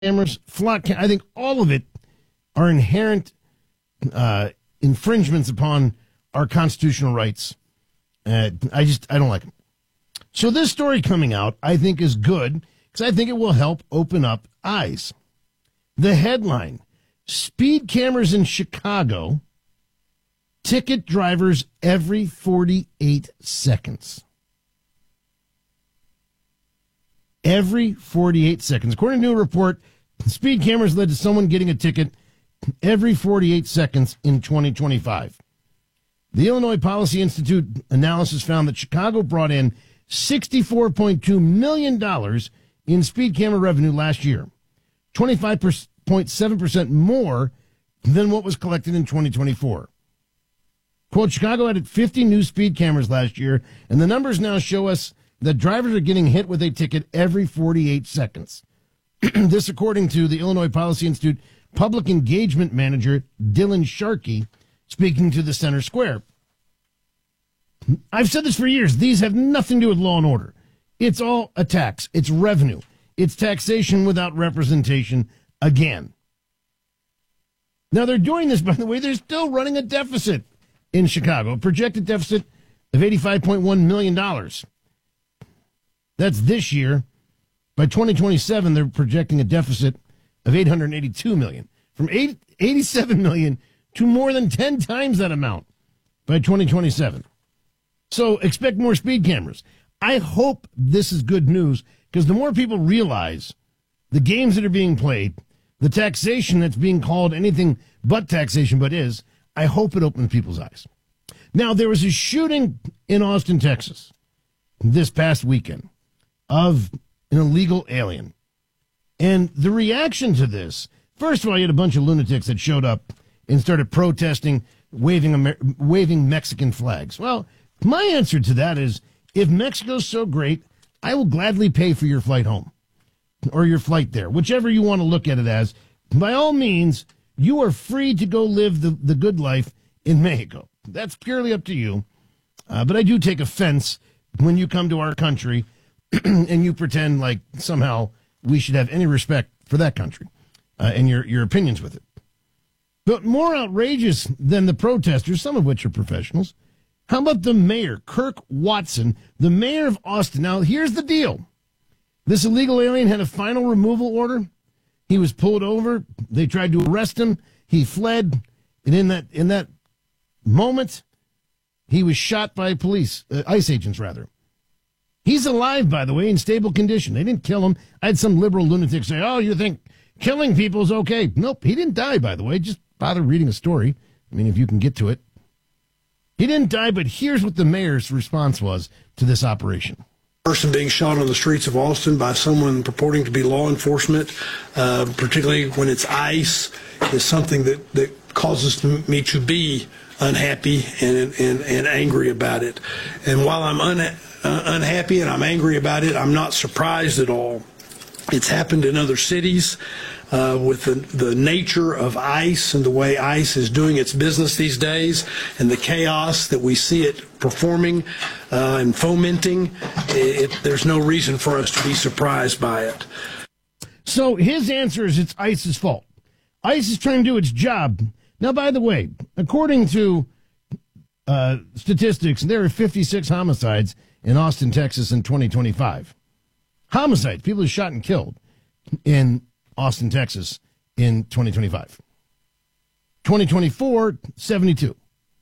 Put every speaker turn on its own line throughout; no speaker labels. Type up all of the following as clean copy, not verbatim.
cameras, I think all of it are inherent infringements upon our constitutional rights. I don't like them. So this story coming out, I think, is good because I think it will help open up eyes. The headline, speed cameras in Chicago ticket drivers every 48 seconds. Every 48 seconds. According to a report, speed cameras led to someone getting a ticket every 48 seconds in 2025. The Illinois Policy Institute analysis found that Chicago brought in $64.2 million in speed camera revenue last year, 25.7% more than what was collected in 2024. Quote, Chicago added 50 new speed cameras last year, and the numbers now show us that drivers are getting hit with a ticket every 48 seconds. This, according to the Illinois Policy Institute Public Engagement Manager Dylan Sharkey, speaking to the Center Square. I've said this for years. These have nothing to do with law and order. It's all a tax. It's revenue. It's taxation without representation again. Now, they're doing this, by the way, they're still running a deficit in Chicago, a projected deficit of $85.1 million. That's this year. By 2027, they're projecting a deficit of $882 million, from $87 million to more than 10 times that amount by 2027. So expect more speed cameras. I hope this is good news because the more people realize the games that are being played, the taxation that's being called anything but taxation, but is, I hope it opens people's eyes. Now, there was a shooting in Austin, Texas this past weekend of an illegal alien. And the reaction to this, first of all, you had a bunch of lunatics that showed up and started protesting, waving Mexican flags. Well, my answer to that is, if Mexico's so great, I will gladly pay for your flight home or your flight there, whichever you want to look at it as. By all means, you are free to go live the good life in Mexico. That's purely up to you. But I do take offense when you come to our country and you pretend like somehow we should have any respect for that country and your opinions with it. But more outrageous than the protesters, some of which are professionals, how about the mayor, Kirk Watson, the mayor of Austin? Now, here's the deal. This illegal alien had a final removal order. He was pulled over. They tried to arrest him. He fled. And in that moment, he was shot by police, ICE agents, rather. He's alive, by the way, in stable condition. They didn't kill him. I had some liberal lunatic say, oh, you think killing people is okay. Nope, he didn't die, by the way. Just bother reading a story. I mean, if you can get to it. He didn't die, but here's what the mayor's response was to this operation.
Person being shot on the streets of Austin by someone purporting to be law enforcement, particularly when it's ICE, is something that causes me to be unhappy and angry about it. And while I'm unhappy and I'm angry about it, I'm not surprised at all. It's happened in other cities with the nature of ICE and the way ICE is doing its business these days and the chaos that we see it performing and fomenting. There's no reason for us to be surprised by it.
So his answer is it's ICE's fault. ICE is trying to do its job. Now, by the way, according to statistics, there are 56 homicides in Austin, Texas in 2025. Homicides, people who shot and killed in Austin, Texas in 2025. 2024, 72.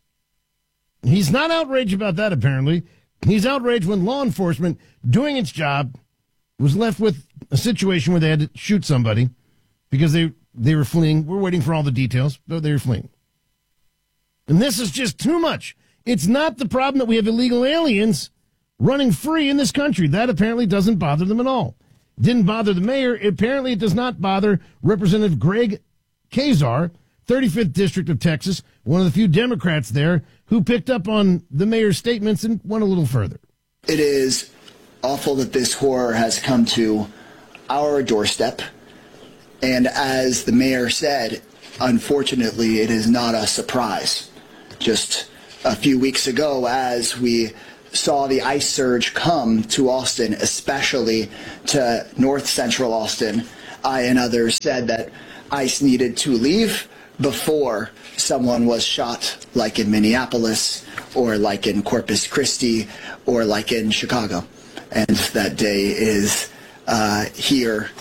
He's not outraged about that, apparently. He's outraged when law enforcement, doing its job, was left with a situation where they had to shoot somebody because they were fleeing. We're waiting for all the details, but they were fleeing. And this is just too much. It's not the problem that we have illegal aliens running free in this country. That apparently doesn't bother them at all. Didn't bother the mayor. Apparently it does not bother Representative Greg Casar, 35th District of Texas, one of the few Democrats there who picked up on the mayor's statements and went a little further.
It is awful that this horror has come to our doorstep. And as the mayor said, unfortunately, it is not a surprise. Just a few weeks ago, as we saw the ICE surge come to Austin, especially to north central Austin, I and others said that ICE needed to leave before someone was shot, like in Minneapolis or like in Corpus Christi or like in Chicago. And that day is here.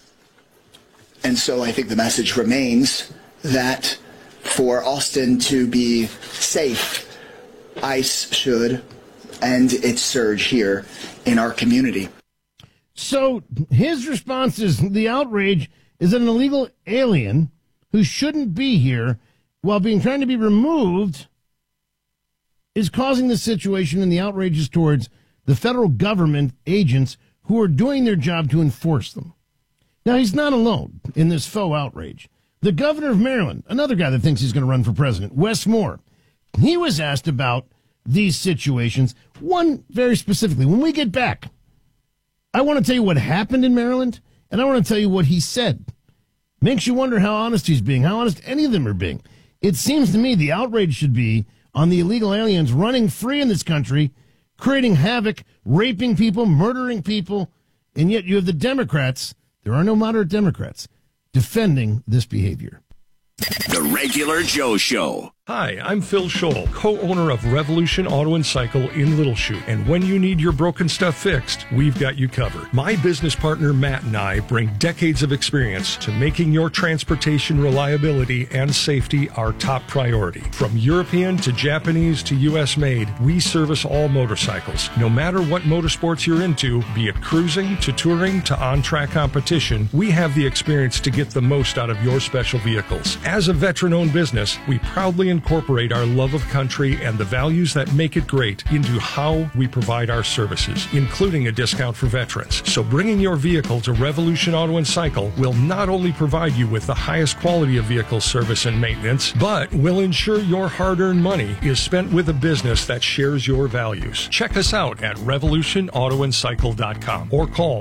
And so I think the message remains that for Austin to be safe, ICE should end its surge here in our community.
So his response is the outrage is that an illegal alien who shouldn't be here while being trying to be removed is causing the situation, and the outrage is towards the federal government agents who are doing their job to enforce them. Now, he's not alone in this faux outrage. The governor of Maryland, another guy that thinks he's going to run for president, Wes Moore, he was asked about these situations, one very specifically. When we get back, I want to tell you what happened in Maryland, and I want to tell you what he said. Makes you wonder how honest he's being, how honest any of them are being. It seems to me the outrage should be on the illegal aliens running free in this country, creating havoc, raping people, murdering people, and yet you have the Democrats, there are no moderate Democrats, defending this behavior.
The Regular Joe Show.
Hi, I'm Phil Scholl, co-owner of Revolution Auto and Cycle in Little Chute. And when you need your broken stuff fixed, we've got you covered. My business partner Matt and I bring decades of experience to making your transportation reliability and safety our top priority. From European to Japanese to U.S. made, we service all motorcycles. No matter what motorsports you're into, be it cruising to touring to on-track competition, we have the experience to get the most out of your special vehicles. As a veteran-owned business, we proudly incorporate our love of country and the values that make it great into how we provide our services, including a discount for veterans. So bringing your vehicle to Revolution Auto and Cycle will not only provide you with the highest quality of vehicle service and maintenance, but will ensure your hard-earned money is spent with a business that shares your values. Check us out at revolutionautoandcycle.com or call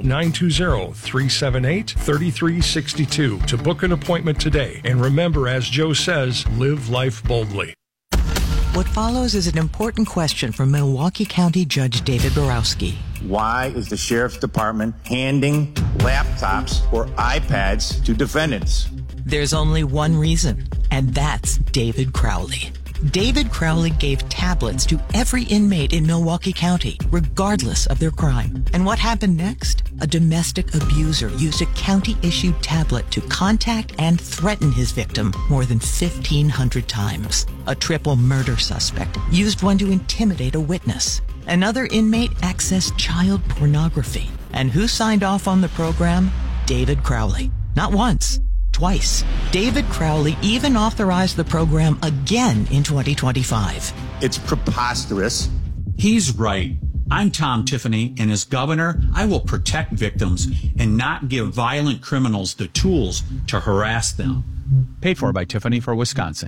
920-378-3362 to book an appointment today. And remember, as Joe says, live life boldly.
What follows is an important question from Milwaukee County Judge David Borowski.
Why is the Sheriff's Department handing laptops or iPads to defendants?
There's only one reason, and that's David Crowley. David Crowley gave tablets to every inmate in Milwaukee County, regardless of their crime. And what happened next? A domestic abuser used a county-issued tablet to contact and threaten his victim more than 1,500 times. A triple murder suspect used one to intimidate a witness. Another inmate accessed child pornography. And who signed off on the program? David Crowley. Not once. Twice. David Crowley even authorized the program again in 2025.
It's preposterous.
He's right. I'm Tom Tiffany, and as governor, I will protect victims and not give violent criminals the tools to harass them.
Paid for by Tiffany for Wisconsin.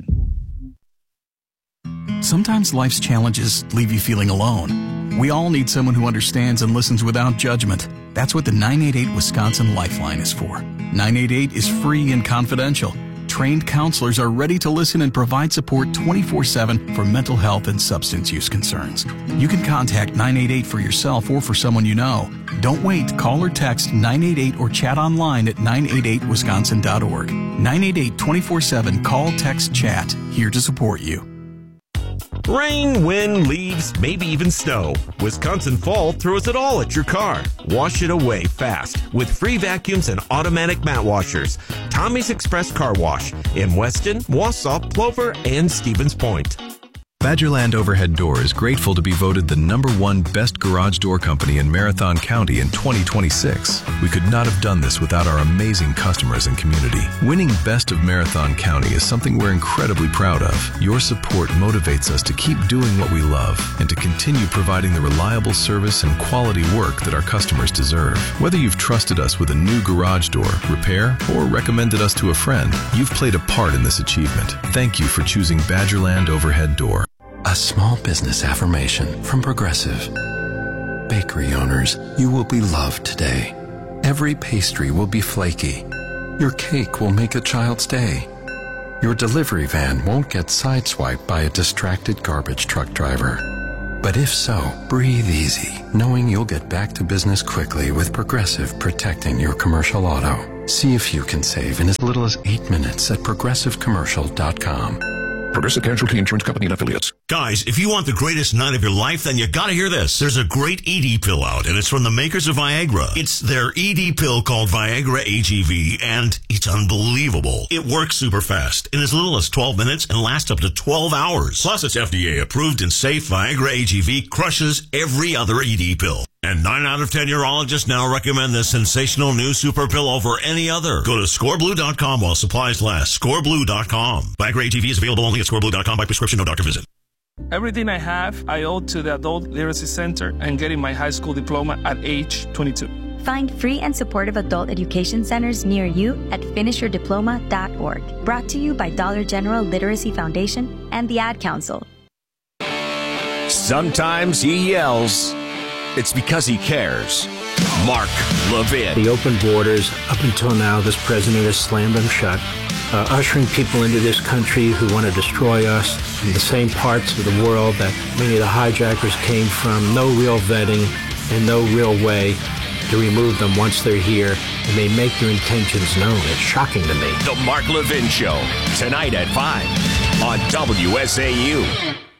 Sometimes life's challenges leave you feeling alone. We all need someone who understands and listens without judgment. That's what the 988 Wisconsin Lifeline is for. 988 is free and confidential. Trained counselors are ready to listen and provide support 24/7 for mental health and substance use concerns. You can contact 988 for yourself or for someone you know. Don't wait. Call or text 988 or chat online at 988wisconsin.org. 988 24/7 call, text, chat. Here to support you.
Rain, wind, leaves, maybe even snow. Wisconsin Fall throws it all at your car. Wash it away fast with free vacuums and automatic mat washers. Tommy's Express Car Wash in Weston, Wausau, Plover, and Stevens Point.
Badgerland Overhead Door is grateful to be voted the #1 best garage door company in Marathon County in 2026. We could not have done this without our amazing customers and community. Winning Best of Marathon County is something we're incredibly proud of. Your support motivates us to keep doing what we love and to continue providing the reliable service and quality work that our customers deserve. Whether you've trusted us with a new garage door, repair, or recommended us to a friend, you've played a part in this achievement. Thank you for choosing Badgerland Overhead Door.
A small business affirmation from Progressive. Bakery owners, you will be loved today. Every pastry will be flaky. Your cake will make a child's day. Your delivery van won't get sideswiped by a distracted garbage truck driver. But if so, breathe easy, knowing you'll get back to business quickly with Progressive protecting your commercial auto. See if you can save in as little as 8 minutes at progressivecommercial.com.
Progressive Casualty Insurance Company and Affiliates.
Guys, if you want the greatest night of your life, then you gotta hear this. There's a great ED pill out, and it's from the makers of Viagra. It's their ED pill called Viagra AGV, and it's unbelievable. It works super fast in as little as 12 minutes and lasts up to 12 hours. Plus, it's FDA approved and safe. Viagra AGV crushes every other ED pill. And 9 out of 10 urologists now recommend this sensational new super pill over any other. Go to scoreblue.com while supplies last. Scoreblue.com. Viagra AGV is available only at scoreblue.com by prescription, no doctor visit.
Everything I have, I owe to the Adult Literacy Center and getting my high school diploma at age 22.
Find free and supportive adult education centers near you at finishyourdiploma.org. Brought to you by Dollar General Literacy Foundation and the Ad Council.
Sometimes he yells. It's because he cares. Mark Levin.
The open borders, up until now, this president has slammed them shut, ushering people into this country who want to destroy us in the same parts of the world that many of the hijackers came from. No real vetting and no real way to remove them once they're here, and they make their intentions known. It's shocking to me.
The Mark Levin Show, tonight at 5 on WSAU.